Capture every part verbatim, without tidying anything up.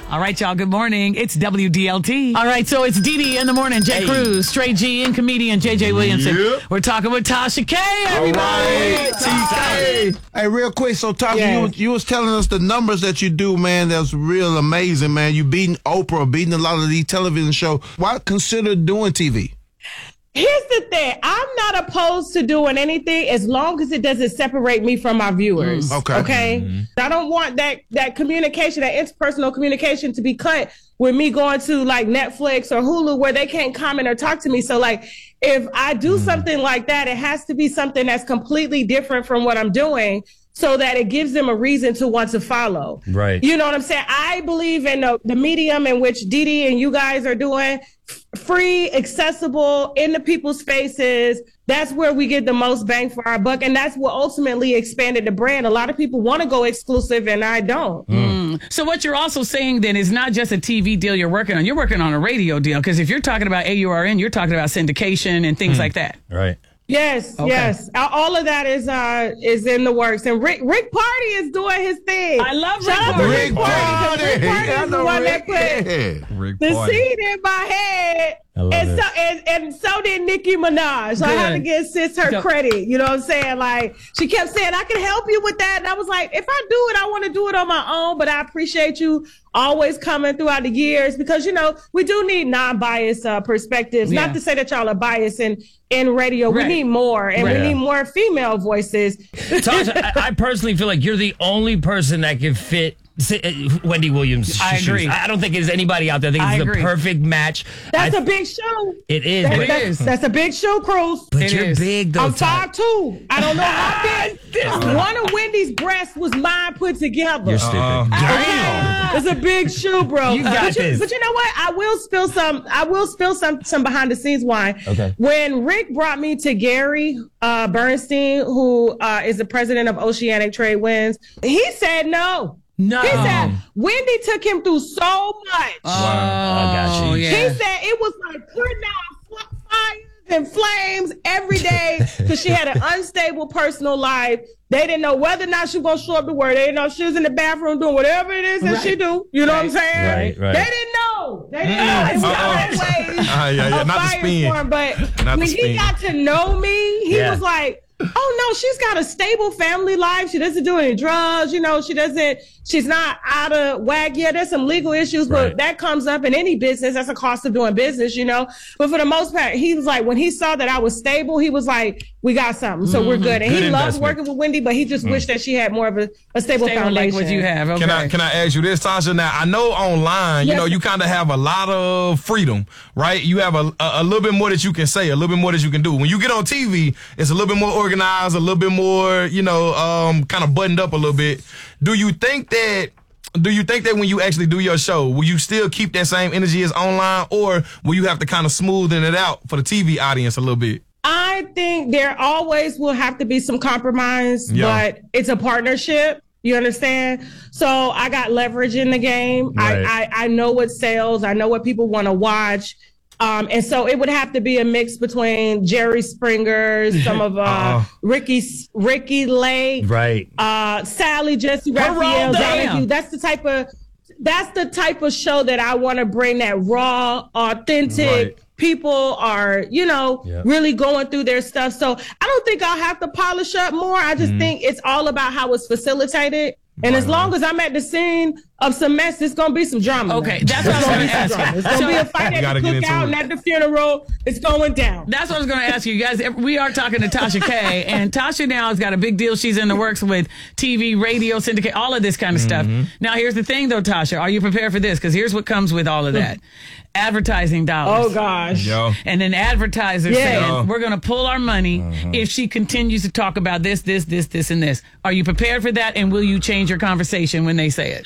All right, y'all. Good morning. It's W D L T. All right, so it's Dee Dee in the morning. Jay hey. Cruz, Straight G, and comedian J J Williamson. Yep. We're talking with Tasha K. Everybody. Right. T K. Hey, real quick. So, Tasha, yes. you, was, you was telling us the numbers that you do, man. That's real amazing, man. You beating Oprah, beating a lot of these television shows. Why consider doing T V? Here's the thing. I'm not opposed to doing anything as long as it doesn't separate me from my viewers. Mm, okay. Okay. Mm-hmm. I don't want that that communication, that interpersonal communication to be cut with me going to like Netflix or Hulu where they can't comment or talk to me. So like if I do mm. something like that, it has to be something that's completely different from what I'm doing so that it gives them a reason to want to follow. Right. You know what I'm saying? I believe in the, the medium in which Dee Dee and you guys are doing. Free, accessible, into people's faces. That's where we get the most bang for our buck. And that's what ultimately expanded the brand. A lot of people want to go exclusive and I don't. Mm. So what you're also saying then is not just a T V deal you're working on. You're working on a radio deal. Because if you're talking about A U R N, you're talking about syndication and things mm. like that. Right. Yes, okay. yes. All of that is uh is in the works. And Rick Rick Party is doing his thing. I love Rick Shout Party. Rick Party. Rick Party is the one that put Rick the Party. seed in my head. And so, and, and so did Nicki Minaj. So I had to give sis her so, credit. You know what I'm saying? Like, she kept saying, I can help you with that. And I was like, if I do it, I want to do it on my own. But I appreciate you always coming throughout the years because, you know, we do need non-biased uh, perspectives. Yeah. Not to say that y'all are biased in, in radio. Right. We need more. And right. we need more female voices. Tasha, I, I personally feel like you're the only person that can fit Wendy Williams. I agree. I don't think there's anybody out there. I think it's the perfect match. That's I, a big show. It is. That, but, that, is. That's a big show, Cruz. But it you're is. big, though. I'm five two. I don't know how big. One of Wendy's breasts was mine put together. You're stupid. Uh, damn. It's a big shoe, bro. You got but, you, this. but you know what? I will spill some. I will spill some some behind the scenes wine. Okay. When Rick brought me to Gary uh, Bernstein, who uh, is the president of Oceanic Trade Winds, he said no. No. He said Wendy took him through so much. Oh, I got you. Yeah. He said it was like putting out fires and flames every day because she had an unstable personal life. They didn't know whether or not she was going to show up to work. They didn't know she was in the bathroom doing whatever it is that right. she do. You know right. what I'm saying? Right, right. They didn't know. They didn't know. It was always uh, yeah, yeah. a Not firestorm. But Not when he got to know me, he yeah. was like, oh, no, she's got a stable family life. She doesn't do any drugs. You know, she doesn't, she's not out of whack. Yeah, there's some legal issues, but right. that comes up in any business. That's a cost of doing business, you know. But for the most part, he was like, when he saw that I was stable, he was like, we got something, so mm-hmm. we're good. And good he loves working with Wendy, but he just mm. wished that she had more of a, a stable, stable foundation. Like what you have. Okay. Can I can I ask you this, Tasha? Now, I know online, yes. you know, you kind of have a lot of freedom, right? You have a, a, a little bit more that you can say, a little bit more that you can do. When you get on T V, it's a little bit more organized, a little bit more, you know, um, kind of buttoned up a little bit. Do you think that Do you think that when you actually do your show, will you still keep that same energy as online, or will you have to kind of smoothen it out for the T V audience a little bit? I think there always will have to be some compromise, yeah. but it's a partnership. You understand? So I got leverage in the game. Right. I, I, I know what sells. I know what people want to watch. Um, and so it would have to be a mix between Jerry Springer, some of uh, uh, Ricky Ricky Lake, right? Uh, Sally Jesse Raphael. Donahue. That's the type of that's the type of show that I want to bring. That raw, authentic. Right. People are, you know, yep. really going through their stuff. So I don't think I'll have to polish up more. I just mm-hmm. think it's all about how it's facilitated. And as long as I'm at the scene of some mess, it's going to be some drama. Okay, that's what I was going to ask you. It's going to be a fight at the cookout and at the funeral. It's going down. That's what I was going to ask you guys. We are talking to Tasha K, and Tasha now has got a big deal. She's in the works with T V, radio, syndicate, all of this kind of mm-hmm. stuff. Now, here's the thing, though, Tasha. Are you prepared for this? Because here's what comes with all of that. Advertising dollars. Oh, gosh. Yo. And then advertisers yeah. saying, Yo. we're going to pull our money uh-huh. if she continues to talk about this, this, this, this, and this. Are you prepared for that? And will you change your conversation when they say it?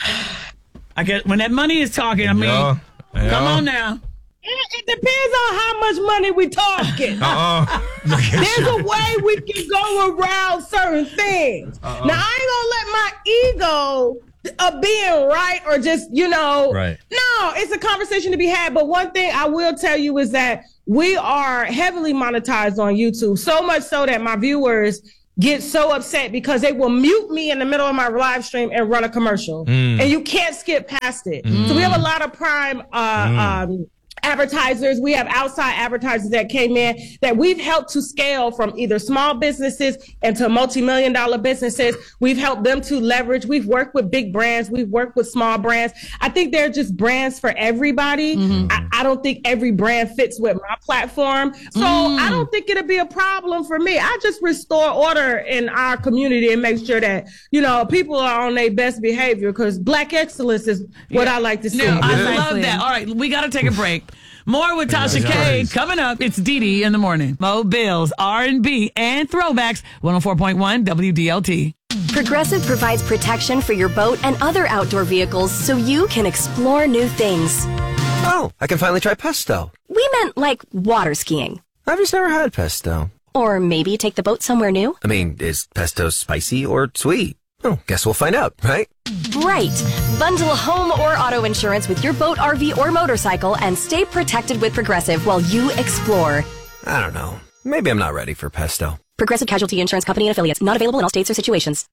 I get when that money is talking, I mean, Yo. Yo. come on now. It, it depends on how much money we talking. Uh-uh. There's a way we can go around certain things. Uh-uh. Now, I ain't going to let my ego of being right or just, you know, right. no, it's a conversation to be had. But one thing I will tell you is that we are heavily monetized on YouTube, so much so that my viewers get so upset because they will mute me in the middle of my live stream and run a commercial. Mm. And you can't skip past it. Mm. So we have a lot of prime uh, mm. um, advertisers. We have outside advertisers that came in that we've helped to scale from either small businesses into multi-million dollar businesses. We've helped them to leverage. We've worked with big brands. We've worked with small brands. I think they're just brands for everybody. Mm-hmm. I, I don't think every brand fits with my platform. So mm. I don't think it'll be a problem for me. I just restore order in our community and make sure that, you know, people are on their best behavior, because Black excellence is what yeah. I like to see. No, I love that. All right, we got to take a break. More with Tasha K coming up. It's Dee Dee in the morning. Mo Bills, R and B, and throwbacks. one oh four point one W D L T. Progressive provides protection for your boat and other outdoor vehicles so you can explore new things. Oh, I can finally try pesto. We meant like water skiing. I've just never had pesto. Or maybe take the boat somewhere new. I mean, is pesto spicy or sweet? Oh, guess we'll find out, right? Right. Bundle home or auto insurance with your boat, R V, or motorcycle and stay protected with Progressive while you explore. I don't know. Maybe I'm not ready for pesto. Progressive Casualty Insurance Company and Affiliates. Not available in all states or situations.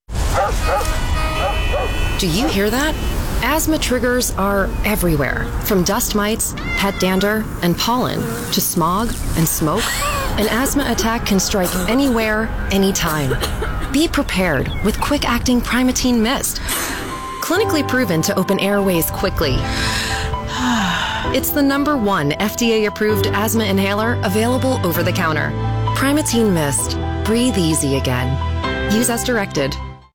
Do you hear that? Asthma triggers are everywhere. From dust mites, pet dander, and pollen to smog and smoke. An asthma attack can strike anywhere, anytime. Be prepared with quick-acting Primatene Mist. Clinically proven to open airways quickly. It's the number one F D A-approved asthma inhaler available over the counter. Primatene Mist. Breathe easy again. Use as directed.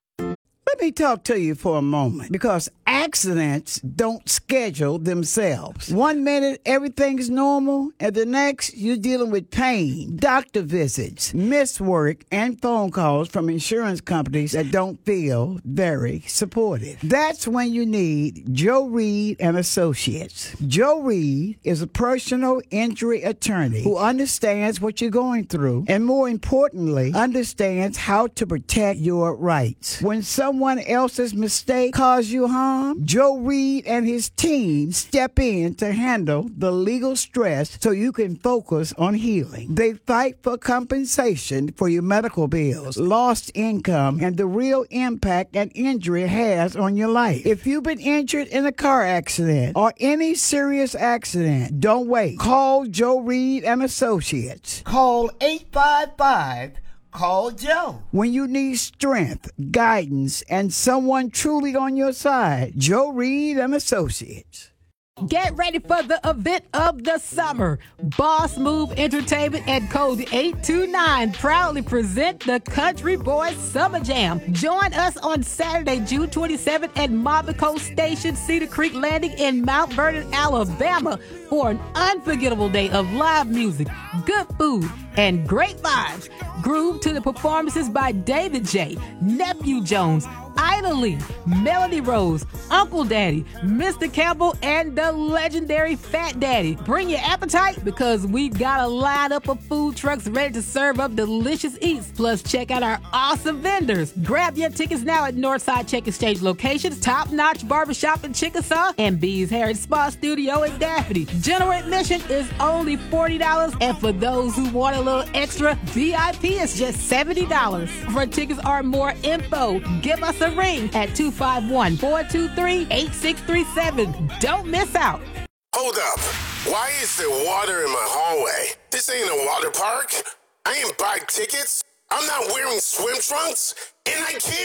Let me talk to you for a moment, because accidents don't schedule themselves. One minute, everything's normal, and the next, you're dealing with pain, doctor visits, missed work, and phone calls from insurance companies that don't feel very supportive. That's when you need Joe Reed and Associates. Joe Reed is a personal injury attorney who understands what you're going through, and more importantly, understands how to protect your rights. When someone else's mistake cause you harm, Joe Reed and his team step in to handle the legal stress so you can focus on healing. They fight for compensation for your medical bills, lost income, and the real impact an injury has on your life. If you've been injured in a car accident or any serious accident, don't wait. Call Joe Reed and Associates. Call eight five five Call Joe. When you need strength, guidance, and someone truly on your side, Joe Reed and Associates. Get ready for the event of the summer. Boss Move Entertainment and Code eight two nine proudly present the Country Boys Summer Jam. Join us on Saturday, June twenty-seventh at Mobico Station, Cedar Creek Landing in Mount Vernon, Alabama for an unforgettable day of live music, good food, and great vibes. Groove to the performances by David J, Nephew Jones, Ida Lee, Melody Rose, Uncle Daddy, Mister Campbell, and the legendary Fat Daddy. Bring your appetite, because we've got a lineup of food trucks ready to serve up delicious eats. Plus, check out our awesome vendors. Grab your tickets now at Northside Check Exchange locations, Top Notch Barbershop in Chickasaw, and Bee's Hair and Spa Studio in Daphne. General admission is only forty dollars, and for those who want a little extra, V I P is just seventy dollars. For tickets or more info, give us a ring at two five one, four two three, eight six three seven. Don't miss out. Hold up. Why is there water in my hallway? This ain't a water park. I ain't buy tickets. I'm not wearing swim trunks. And I can't